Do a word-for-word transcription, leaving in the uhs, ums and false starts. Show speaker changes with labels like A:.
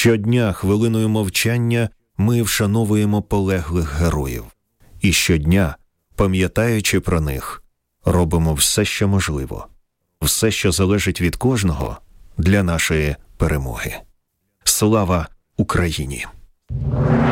A: Щодня хвилиною мовчання ми вшановуємо полеглих героїв. І щодня, пам'ятаючи про них, робимо все, що можливо, все, що залежить від кожного, для нашої перемоги. Слава Україні!